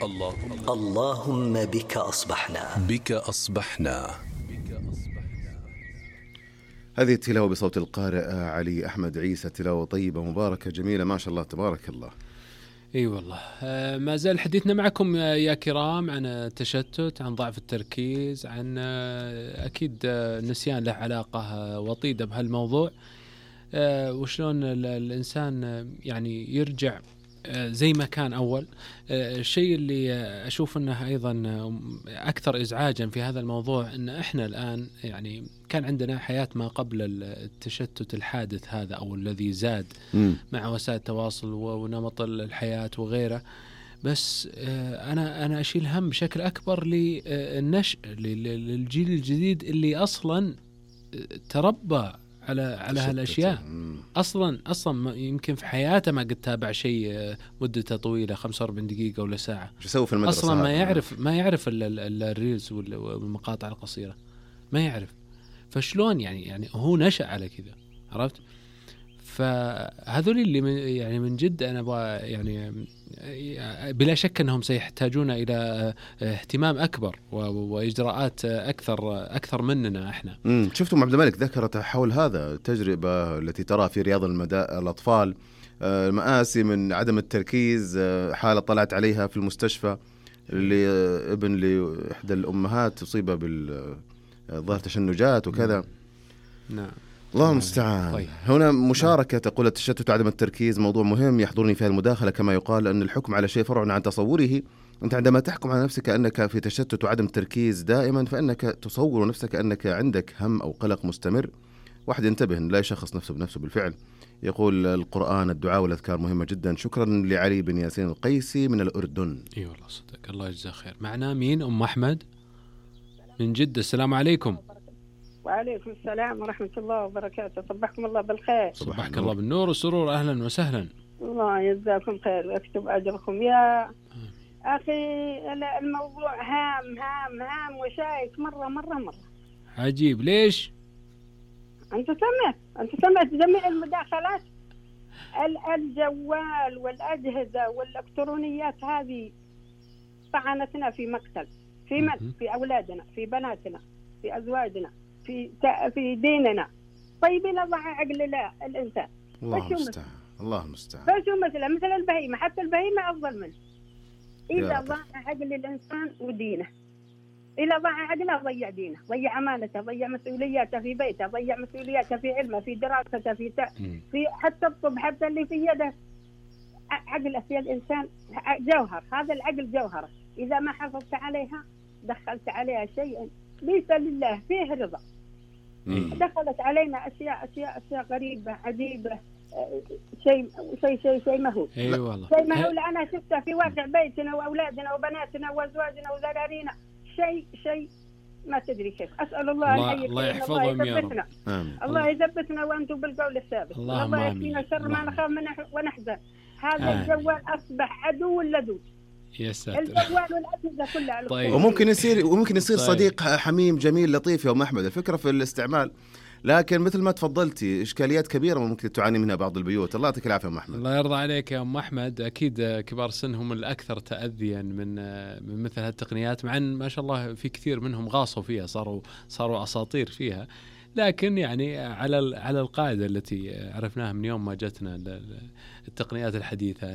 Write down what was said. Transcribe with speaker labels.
Speaker 1: اللهم بك أصبحنا.
Speaker 2: هذه التلاوة بصوت القارئ علي أحمد عيسى، تلاوة طيبة مباركة جميلة ما شاء الله تبارك الله.
Speaker 3: اي والله. ما زال حديثنا معكم يا كرام عن التشتت، عن ضعف التركيز، عن اكيد نسيان له علاقة وطيدة بهالموضوع، وشلون الانسان يعني يرجع زي ما كان أول. الشيء اللي أشوف أنه أيضا أكثر إزعاجا في هذا الموضوع أن إحنا الآن يعني كان عندنا حياة ما قبل التشتت الحادث هذا أو الذي زاد مع وسائل التواصل ونمط الحياة وغيره، بس أنا أشيل هم بشكل أكبر للنشء للجيل الجديد اللي أصلا تربى على هالاشياء. اصلا يمكن في حياته ما قد تابع شيء مدته طويله 45 دقيقه ولا ساعه.
Speaker 2: شو يسوي في المدرسه؟
Speaker 3: اصلا ما يعرف الريلز والمقاطع القصيره، ما يعرف. فشلون يعني هو نشأ على كذا، عرفت؟ فهذول اللي يعني من جد انا يعني بلا شك انهم سيحتاجون الى اهتمام اكبر واجراءات اكثر مننا احنا.
Speaker 2: شفتوا عبد الملك ذكرت حول هذا التجربه التي ترى في رياض الاطفال مآسي من عدم التركيز، حاله طلعت عليها في المستشفى ابن لاحدى الامهات اصيب بالظاهر تشنجات وكذا.
Speaker 3: نعم
Speaker 2: الله المستعان. طيب. هنا مشاركة تقول التشتت وعدم التركيز موضوع مهم يحضرني فيها المداخلة، كما يقال أن الحكم على شيء فرع عن تصوره. أنت عندما تحكم على نفسك أنك في تشتت وعدم تركيز دائما فإنك تصور نفسك أنك عندك هم أو قلق مستمر. واحد ينتبه لا يشخص نفسه بنفسه بالفعل. يقول القرآن الدعاء والأذكار مهمة جدا. شكرا لعلي بن ياسين القيسي من الأردن.
Speaker 3: اي والله صدق، الله يجزاه خير. معنا مين؟ أم أحمد من جدة. السلام عليكم.
Speaker 4: وعليكم السلام ورحمة الله وبركاته. صبحكم الله بالخير.
Speaker 3: صبحك الله بالنور والسرور. أهلا وسهلا.
Speaker 4: الله يجزاكم خير ويكتب أجركم يا أخي. الموضوع هام وشائك مرة.
Speaker 3: عجيب. ليش؟
Speaker 4: أنت سمعت جميع المداخلات. الجوال والأجهزة والإلكترونيات هذه طعنتنا في مقتل، في أولادنا، في بناتنا، في أزواجنا، في ديننا. طيب إذا ضاع عقل الإنسان
Speaker 2: الله المستعان.
Speaker 4: فشو مثل البهيمة، حتى البهيمة أفضل منه. إذا ضاع عقل الإنسان ودينه، إذا ضاع عقله ضيع دينه، ضيع أمانته، ضيع مسؤولياته في بيته، ضيع مسؤولياته في علمه، في دراسته، في حتى الطب، حتى اللي في يده. عقل في الإنسان جوهر، هذا العقل جوهرة. إذا ما حافظت عليها دخلت عليها شيئا ليس لله فيه رضا. دخلت علينا أشياء غريبة عجيبة، شيء مهول. شيء مهول أنا شفته في واقع بيتنا وأولادنا وبناتنا وأزواجنا وذرارينا. شيء ما تدري كيف. أسأل
Speaker 3: الله يحفظهم يا رب.
Speaker 4: الله يثبتنا وأنتم بالقول الثابت. الله يكفينا شر ما نخاف منه ونحزن. هذا الجوال أصبح عدو لدود.
Speaker 3: يا ساتر.
Speaker 4: الجوال والأجهزة كلها.
Speaker 2: طيب. وممكن يصير طيب. صديق حميم جميل لطيف يا أم أحمد. الفكرة في الاستعمال، لكن مثل ما تفضلتي إشكاليات كبيرة ممكن تعاني منها بعض البيوت. الله يعطيك العافية يا أم أحمد.
Speaker 3: الله يرضى عليك يا أم أحمد. أكيد كبار السن هم الأكثر تأذيا من مثل هالتقنيات، مع أن ما شاء الله في كثير منهم غاصوا فيها، صاروا أساطير فيها. لكن يعني على القاعدة التي عرفناها من يوم ما جتنا التقنيات الحديثة،